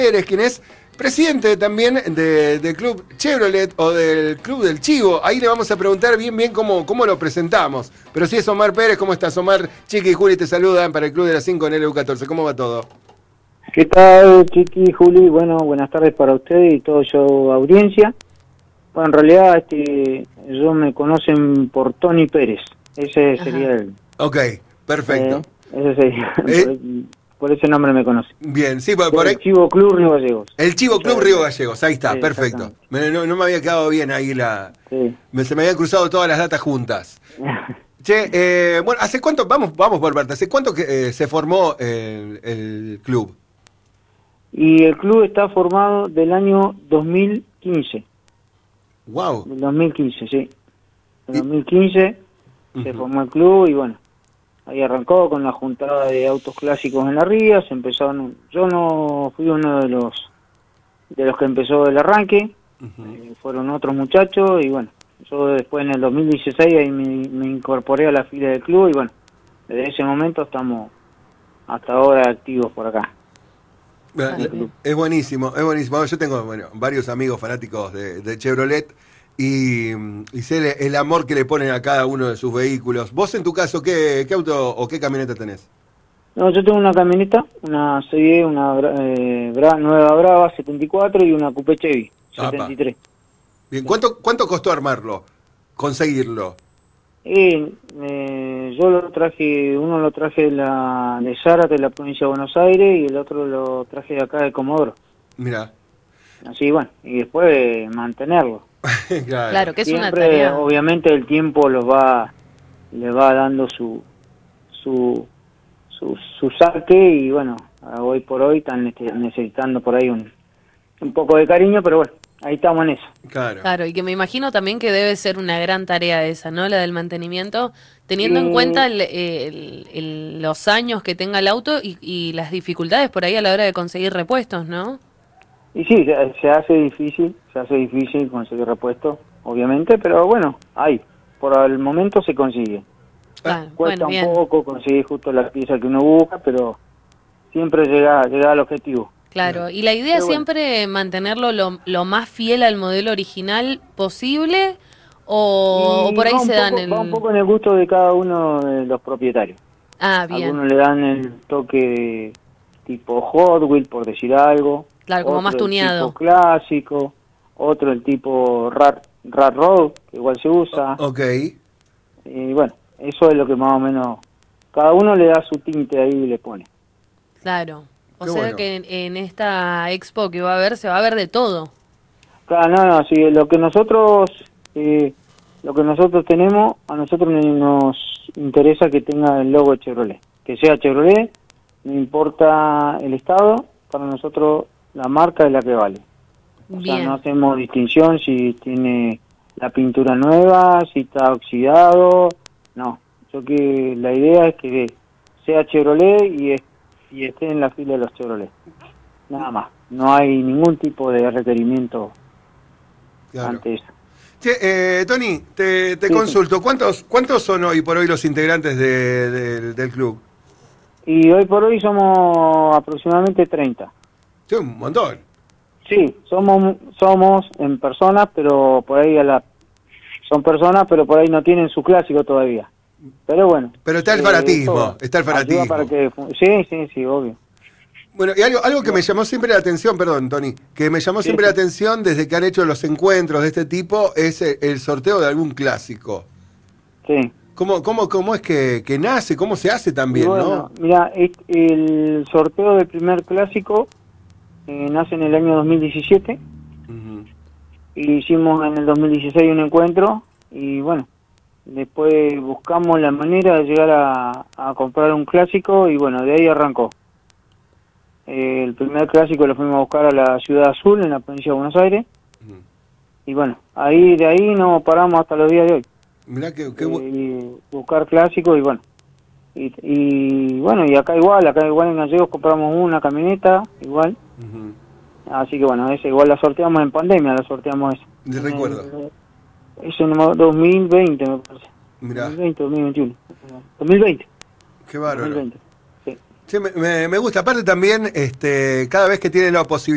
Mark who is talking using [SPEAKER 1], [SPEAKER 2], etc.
[SPEAKER 1] Pérez, quien es presidente también del Club Chevrolet o del Club del Chivo. Ahí le vamos a preguntar bien cómo lo presentamos. Pero sí es Omar Pérez. ¿Cómo estás, Omar? Chiqui y Juli te saludan para el Club de las 5 en el LU14. ¿Cómo va todo?
[SPEAKER 2] ¿Qué tal, Chiqui y Juli? Bueno, buenas tardes para ustedes y toda su audiencia. Bueno, en realidad ellos me conocen por Tony Pérez. Ese sería el...
[SPEAKER 1] Ok, perfecto.
[SPEAKER 2] Ese sería... Por ese nombre me conocen.
[SPEAKER 1] Bien, sí, por ahí.
[SPEAKER 2] El Chivo Club Río Gallegos.
[SPEAKER 1] El Chivo Club Río Gallegos, ahí está,
[SPEAKER 2] Sí,
[SPEAKER 1] perfecto. No me había quedado bien ahí
[SPEAKER 2] Sí.
[SPEAKER 1] se me habían cruzado todas las datas juntas. Che, bueno, ¿hace cuánto? Vamos por parte. ¿Hace cuánto que se formó el club?
[SPEAKER 2] Y el club está formado del año 2015.
[SPEAKER 1] Wow.
[SPEAKER 2] Del 2015, sí. En 2015 se formó el club y bueno, ahí arrancó con la juntada de autos clásicos en la ría. Se empezaron, yo no fui uno de los que empezó el arranque, fueron otros muchachos y bueno, yo después en el 2016 ahí me incorporé a la fila del club y bueno, desde ese momento estamos hasta ahora activos por acá.
[SPEAKER 1] Es buenísimo, es buenísimo. Yo tengo varios amigos fanáticos de Chevrolet y sé el amor que le ponen a cada uno de sus vehículos. Vos en tu caso, ¿qué auto o qué camioneta tenés?
[SPEAKER 2] No, yo tengo una camioneta, una CB, una nueva Brava 74 y una Coupé Chevy 73.
[SPEAKER 1] Bien, ¿cuánto costó armarlo, conseguirlo?
[SPEAKER 2] Yo uno lo traje de Zárate, de la provincia de Buenos Aires, y el otro lo traje de acá de Comodoro.
[SPEAKER 1] Mirá.
[SPEAKER 2] Así, bueno, y después mantenerlo.
[SPEAKER 3] Claro, que es
[SPEAKER 2] siempre,
[SPEAKER 3] una tarea.
[SPEAKER 2] Obviamente el tiempo le va dando su saque y bueno, hoy por hoy están necesitando por ahí un poco de cariño, pero bueno, ahí estamos en eso.
[SPEAKER 3] Claro, y que me imagino también que debe ser una gran tarea esa, ¿no? La del mantenimiento, teniendo en cuenta los años que tenga el auto y las dificultades por ahí a la hora de conseguir repuestos, ¿no?
[SPEAKER 2] Y sí, se hace difícil conseguir repuestos, obviamente, pero bueno, por el momento se consigue. Cuesta un poco conseguir justo la pieza que uno busca, pero siempre llega al objetivo.
[SPEAKER 3] Claro, y la idea es siempre mantenerlo lo más fiel al modelo original posible, o por ahí se dan
[SPEAKER 2] va un poco en el gusto de cada uno de los propietarios.
[SPEAKER 3] Ah, bien.
[SPEAKER 2] Algunos le dan el toque tipo Hot Wheels, por decir algo.
[SPEAKER 3] Claro, como más tuneado.
[SPEAKER 2] Tipo clásico, otro el tipo Rat Road, que igual se usa.
[SPEAKER 1] Ok.
[SPEAKER 2] Y bueno, eso es lo que más o menos cada uno le da su tinte ahí y le pone.
[SPEAKER 3] Claro. O sea que en esta expo que va a haber, se va a ver de todo.
[SPEAKER 2] Claro, sí, lo que nosotros tenemos, a nosotros nos interesa que tenga el logo Chevrolet. Que sea Chevrolet, no importa el estado, para nosotros la marca es la que vale. O sea, no hacemos distinción si tiene la pintura nueva, si está oxidado, no. La idea es que sea Chevrolet y esté en la fila de los Chevrolet. Nada más. No hay ningún tipo de requerimiento ante eso.
[SPEAKER 1] Che, Tony, te consulto. ¿Cuántos son hoy por hoy los integrantes del club?
[SPEAKER 2] Y hoy por hoy somos aproximadamente 30.
[SPEAKER 1] Sí, un montón.
[SPEAKER 2] Sí, somos en personas, pero por ahí son personas, pero por ahí no tienen su clásico todavía. Pero bueno.
[SPEAKER 1] Pero está el fanatismo,
[SPEAKER 2] Sí, obvio.
[SPEAKER 1] Bueno, y algo que me llamó siempre la atención, perdón, Tony, que me llamó siempre la atención desde que han hecho los encuentros de este tipo, es el sorteo de algún clásico.
[SPEAKER 2] Sí.
[SPEAKER 1] ¿Cómo es que nace? ¿Cómo se hace también, no?
[SPEAKER 2] Mira, el sorteo del primer clásico nace en el año 2017. Y hicimos en el 2016 un encuentro y bueno, después buscamos la manera de llegar a comprar un clásico y bueno, de ahí arrancó. El primer clásico lo fuimos a buscar a la Ciudad Azul, en la provincia de Buenos Aires. Y bueno, de ahí nos paramos hasta los días de hoy.
[SPEAKER 1] Mirá
[SPEAKER 2] buscar clásicos y bueno. Y bueno, y acá igual en Gallegos compramos una camioneta, igual. Así que bueno, esa igual la sorteamos en pandemia,
[SPEAKER 1] De recuerdo.
[SPEAKER 2] Ese número 2020 me parece.
[SPEAKER 1] Mirá.
[SPEAKER 2] 2020, 2021. 2020.
[SPEAKER 1] Qué bárbaro.
[SPEAKER 2] 2020, sí.
[SPEAKER 1] Sí, me gusta. Aparte también, cada vez que tiene la posibilidad